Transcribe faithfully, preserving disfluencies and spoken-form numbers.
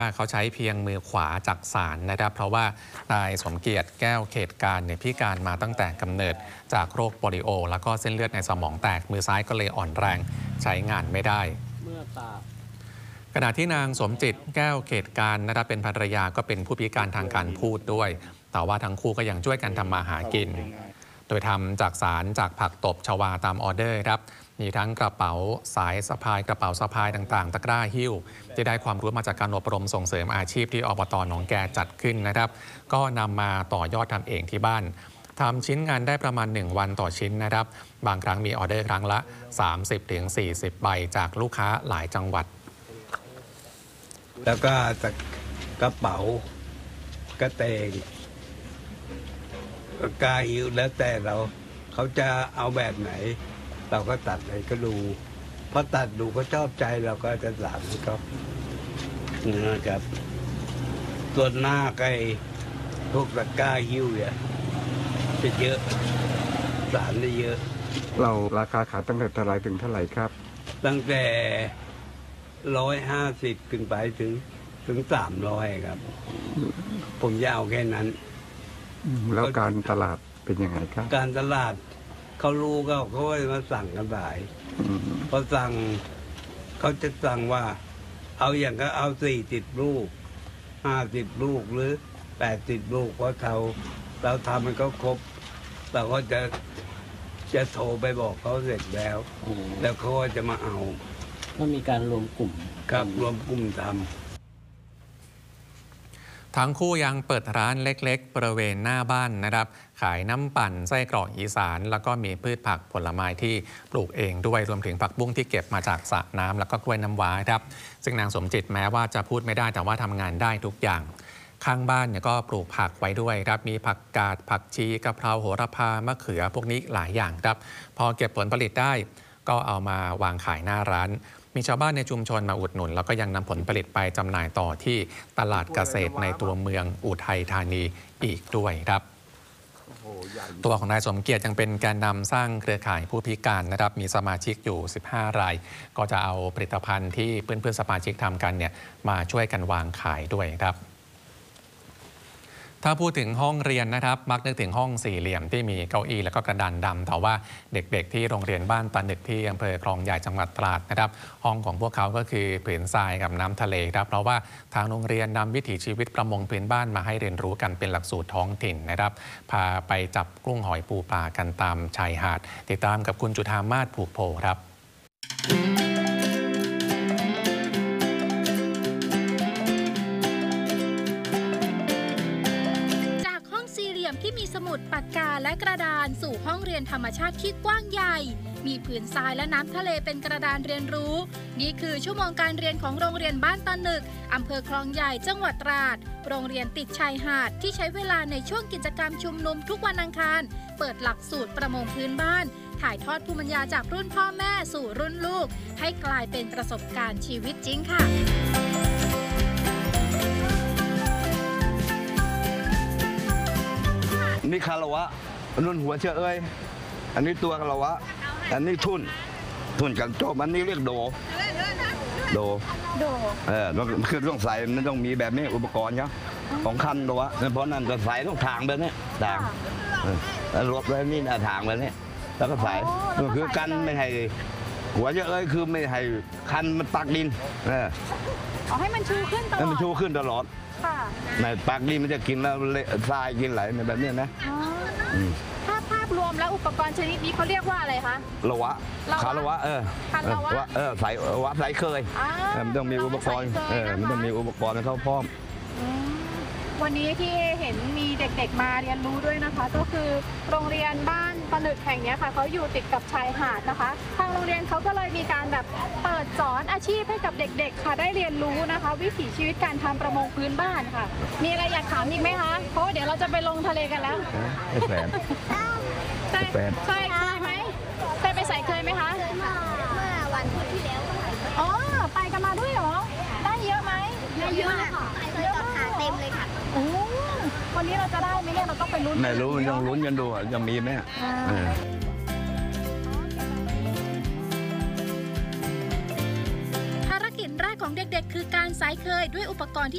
เขาใช้เพียงมือขวาจักสานนะครับเพราะว่านายสมเกียรติแก้วเขตการเนี่ยพิการมาตั้งแต่กำเนิดจากโรคโปลิโอแล้วก็เส้นเลือดในสมองแตกมือซ้ายก็เลยอ่อนแรงใช้งานไม่ได้ขณะที่นางสมจิตแก้วเขตการนะครับเป็นภรรยาก็เป็นผู้พิการทางการพูดด้วยแต่ว่าทั้งคู่ก็ยังช่วยกันทำมาหากินโดยทำจากสารจากผักตบชวาตามออเดอร์ครับมีทั้งกระเป๋าสายสะพายกระเป๋าสะพายต่างๆตะกร้าหิ้วที่ได้ความรู้มาจากการอบรมส่งเสริมอาชีพที่อบต.หนองแกจัดขึ้นนะครับก็นำมาต่อยอดทำเองที่บ้านทำชิ้นงานได้ประมาณหนึ่งวันต่อชิ้นนะครับบางครั้งมีออเดอร์ครั้งละ สามสิบถึงสี่สิบ ใบจากลูกค้าหลายจังหวัดแล้วก็กระเป๋า กระเตงกาหิวแล้วแต่เราเขาจะเอาแบบไหนเราก็ตัดไปก็ดูพอตัดดูก็ชอบใจเราก็จะสั่งก็นะครับส่วนหน้าไก่พวกตะกร้าหิ้วเนี่ยจะเยอะสารได้เยอะเราราคาขายตั้งแต่เท่าไหร่ถึงเท่าไหร่ครับตั้งแต่ร้อยห้าสิบขึ้นไปถึงถึงสามร้อยครับผมจะเอาแค่นั้นแล้วการตลาดเป็นยังไงครับการตลาดเขารู้ก็เขาก็มาสั่งกันบ่ายพอสั่งเขาจะสั่งว่าเอาอย่างก็เอาสี่สิบลูกห้าสิบลูกหรือแปดสิบลูกเพราะเราเราทำมันก็ครบเราก็จะจะโทรไปบอกเขาเสร็จแล้วแล้วเขาก็จะมาเอาก็มีการรวมกลุ่มครับรวมกลุ่มทำทั้งคู่ยังเปิดร้านเล็กๆบริเวณหน้าบ้านนะครับขายน้ำปั่นไส้กรอกอีสานแล้วก็มีพืชผักผลไม้ที่ปลูกเองด้วยรวมถึงผักบุ้งที่เก็บมาจากสระน้ำแล้วก็กล้วยน้ำว้าครับซึ่งนางสมจิตแม้ว่าจะพูดไม่ได้แต่ว่าทำงานได้ทุกอย่างข้างบ้านเนี่ยก็ปลูกผักไว้ด้วยครับมีผักกาดผักชีกะเพราโหระพามะเขือพวกนี้หลายอย่างครับพอเก็บผลผลิตได้ก็เอามาวางขายหน้าร้านมีชาวบ้านในชุมชนมาอุดหนุนแล้วก็ยังนำผลผลิตไปจำหน่ายต่อที่ตลาดเกษตรในตัวเมืองอุทัยธานีอีกด้วยครับตัวของนายสมเกียรติยังเป็นแกนนำสร้างเครือข่ายผู้พิการนะครับมีสมาชิกอยู่สิบห้ารายก็จะเอาผลิตภัณฑ์ที่เพื่อนๆสมาชิกทำกันเนี่ยมาช่วยกันวางขายด้วยครับถ้าพูดถึงห้องเรียนนะครับมักนึกถึงห้องสี่เหลี่ยมที่มีเก้าอี้แล้วก็กระดานดำแต่ว่าเด็กๆที่โรงเรียนบ้านตานึกที่อำเภอคลองใหญ่จังหวัดตราดนะครับห้องของพวกเขาก็คือผืนทรายกับน้ำทะเลครับเพราะว่าทางโรงเรียนนำวิถีชีวิตประมงพื้นบ้านมาให้เรียนรู้กันเป็นหลักสูตรท้องถิ่นนะครับพาไปจับกุ้งหอยปูปลากันตามชายหาดติดตามกับคุณจุฑามาศผูกโพครับที่มีสมุดปากกาและกระดานสู่ห้องเรียนธรรมชาติที่กว้างใหญ่มีผืนทรายและน้ำทะเลเป็นกระดานเรียนรู้นี่คือชั่วโมงการเรียนของโรงเรียนบ้านตานึกอำเภอคลองใหญ่จังหวัดตราดโรงเรียนติดชายหาดที่ใช้เวลาในช่วงกิจกรรมชุมนุมทุกวันอังคารเปิดหลักสูตรประมงพื้นบ้านถ่ายทอดภูมิปัญญาจากรุ่นพ่อแม่สู่รุ่นลูกให้กลายเป็นประสบการณ์ชีวิตจริงค่ะนี่คารวะนุ่นหัวเชื่อเอ้ยอันนี้ตัวคารวะอันนี้ทุ่นทุ่นกันโจมอันนี้เรียกโดโดโดเออคือต้องใส่มันต้องมีแบบนี้อุปกรณ์เนาะของคันตัววะเพราะนั่นก็ใส่ต้องทางแบบนี้ทางแล้วรวบไว้นี่ทางแบบนี้แล้วก็ใส่ก็คือกันไม่ให้หัวเชื่อเอ้ยคือไม่ให้คันมันปักดินเออเอาให้มันชูขึ้นตลอดให้มันชูขึ้นตลอดในปากดินมันจะกินแล้วทรายกินไหลแบบนี้นะถ้าภาพรวมแล้วอุปกรณ์ชนิดนี้เขาเรียกว่าอะไรคะละวะคารวะเออเออใส่วะใส่เคยมันต้องมีอุปกรณ์เออมันต้องมีอุปกรณ์ให้เขาพร้อมวันนี้ที่เห็นมีเด็กๆมาเรียนรู้ด้วยนะคะก็คือโรงเรียนบ้านตานึกแห่งนี้ค่ะเขาอยู่ติดกับชายหาดนะคะทางโรงเรียนเขาก็เลยมีการแบบเปิดสอนอาชีพให้กับเด็กๆค่ะได้เรียนรู้นะคะวิถีชีวิตการทำประมงพื้นบ้านค่ะมีอะไรอยากถามอีกไหมคะเพราะเดี๋ยวเราจะไปลงทะเลกันแล้วแฟนเคยเคยเคยไหมเคยไปใส่เคยไหมคะเมื่อวันพุธที่แล้วอ๋อไปกันมาด้วยเหรอได้เยอะไหมได้เยอะค่ะเคยกับขาเต็มเลยค่ะโอ้วันนี้เราจะได้ไหมเนี่ยเราต้องไปลุ้นไม่รู้มันต้องลุ้นกันดูจะมีไหมภารกิจแรกของของเด็กๆ คือการสายเคยด้วยอุปกรณ์ที่